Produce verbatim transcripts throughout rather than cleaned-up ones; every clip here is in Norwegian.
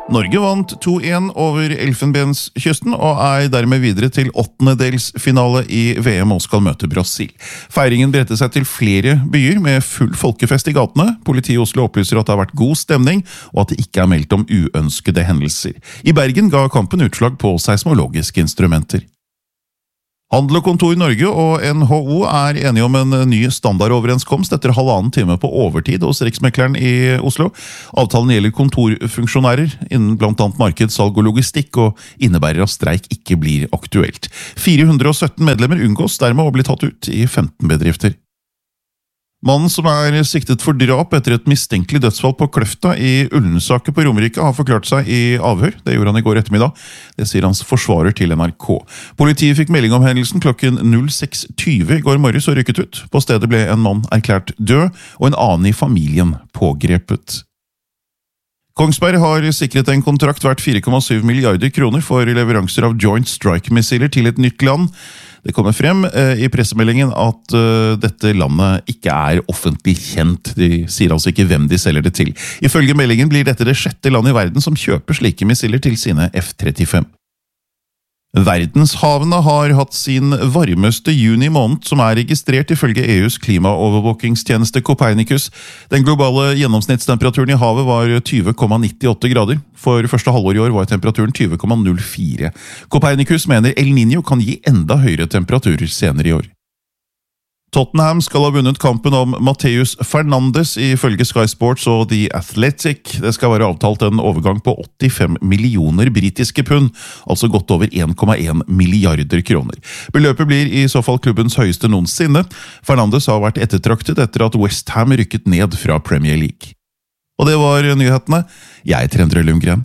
Norge vant to en over Elfenbenskysten og er dermed videre til åttendedelsfinale i V M og skal møte Brasil. Feiringen bredte seg til flere byer med full folkefest i gatene. Politiet i Oslo opplyser at det har vært god stemning, og at det ikke er meldt om uønskede hendelser. I Bergen ga kampen utslag på seismologiske instrumenter. Handel og Kontor Norge og N H O er enige om en ny standardoverenskomst etter halvannen time på overtid hos Riksmekleren i Oslo. Avtalen gjelder kontorfunksjonærer innen blant annet marked, salg og logistikk, og innebærer at streik ikke blir aktuelt. fire hundre og sytten medlemmer unngås dermed å bli tatt ut i femten bedrifter. Mannen som er siktet for drap etter et mistenkelig dødsfall på Kløfta i Ullensaker på Romerike har forklart seg i avhør. Det gjorde han i går ettermiddag. Det sier hans forsvarer til N R K. Politiet fikk melding om hendelsen klokken seks tyve i går morges og rykket ut. På stedet ble en mann erklært død, og en annen i familien pågrepet. Kongsberg har sikret en kontrakt verdt fire komma syv milliarder kroner for leveranser av Joint Strike-missiler til et nytt land. Det kommer frem eh, i pressemeldingen at eh, dette landet ikke er offentlig kjent. De sier altså ikke hvem de selger det til. Ifølge meldingen blir dette det sjette landet i verden som kjøper slike missiler til sine F trettifem. Verdenshavene har hatt sin varmeste juni måned som er registrert ifølge E U's klimaovervåkingstjeneste Copernicus. Den globale gjennomsnittstemperaturen i havet var tyve komma nittiåtte grader. For første halvår i år var temperaturen tyve komma null fire. Copernicus mener El Niño kan gi enda høyere temperaturer senere i år. Tottenham skal ha vunnet kampen om Mateus Fernandes ifølge Sky Sports og The Athletic. Det skal være avtalt en overgang på åttifem millioner britiske pund, altså godt over en komma en milliarder kroner. Beløpet blir i så fall klubbens høyeste noensinne. Fernandes har vært ettertraktet etter at West Ham rykket ned fra Premier League. Og det var nyhetene. Jeg heter Endre Lundgren.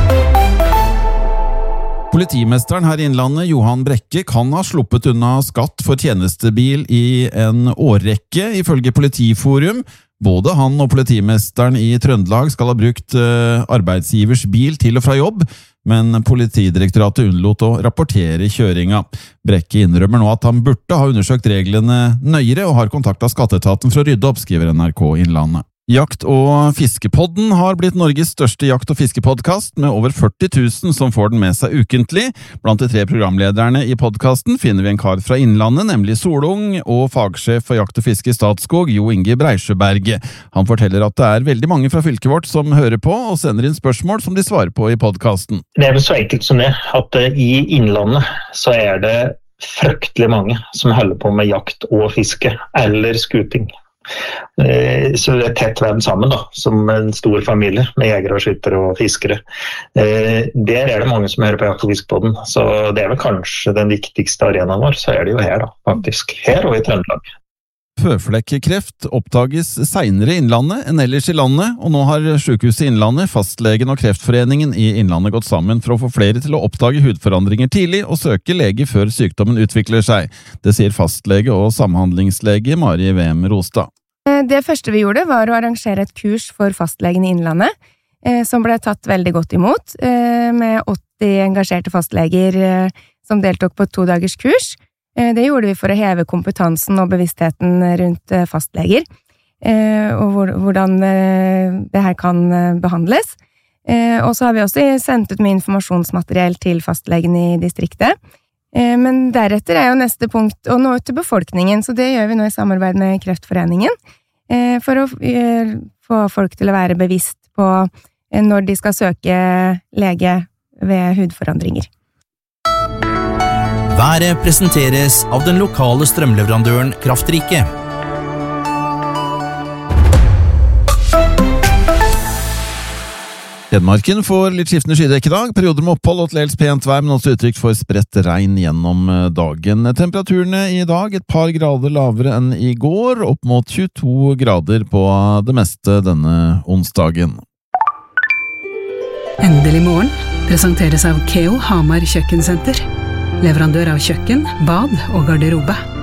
Politimesteren her i Innlandet, Johan Brekke, kan ha sluppet unna skatt for tjenestebil i en årrekke, ifølge Politiforum. Både han og politimesteren i Trøndelag skal ha brukt arbeidsgivers bil til og fra jobb, men Politidirektoratet unnlot å rapportere kjøringa. Brekke innrømmer nå at han burde ha undersøkt reglene nøyere og har kontaktet skatteetaten for å rydde opp, skriver N R K Innlandet. Jakt- og fiskepodden har blitt Norges største jakt- og fiskepodcast med over førti tusen som får den med seg ukentlig. Blant de tre programlederne i podcasten finner vi en kar fra Innlandet, nemlig Solung, og fagsjef for jakt og fiske i Statskog, Jo Inge Breisjøberget. Han forteller at det er veldig mange fra fylket vårt som hører på og sender inn spørsmål som de svarer på i podcasten. Det er vel så enkelt som det, at i Innlandet så er det fryktelig mange som holder på med jakt og fiske, eller skuting. Så det er tett vevd sammen da, som en stor familie med jegere og skyttere og fiskere. Der er det mange som hører på jakt- og fiskepodden, så det er vel kanskje den viktigste arenaen vår, så er det jo her da, faktisk. Her og i Trøndelag. Føflekkreft oppdages senere i Innlandet enn ellers i landet, og nå har Sykehuset Innlandet, Fastlegen og Kreftforeningen i Innlandet gått sammen for å få flere til å oppdage hudforandringer tidlig og søke lege før sykdommen utvikler seg. Det sier fastlege og samhandlingslege Mari V M Rostad. Det første vi gjorde var å arrangere et kurs for fastlegen i Innlandet, som ble tatt veldig godt imot, med åtti engasjerte fastleger som deltok på et to dagers kurs. Det gjorde vi for å heve kompetansen og bevisstheten rundt fastleger, og hvordan det her kan behandles. Og så har vi også sendt ut med informasjonsmateriell til fastlegen i distriktet. Men deretter er jo neste punkt å nå ut til befolkningen, så det gjør vi nå i samarbeid med Kreftforeningen, for å få folk til å være bevisst på når de skal søke lege ved hudforandringer. Været presenteres av den lokale strømleverandøren Kraftrike. Hedmarken får litt skiftende skydekk i dag, perioder med opphold og til dels pent vær, men også utrygt for spredt regn gjennom dagen. Temperaturene i dag et par grader lavere enn i går, opp mot tjueto grader på det meste denne onsdagen. Endelig morgen presenteres av Keo Hamar Kjøkkensenter. Leverandør av kjøkken, bad og garderobe.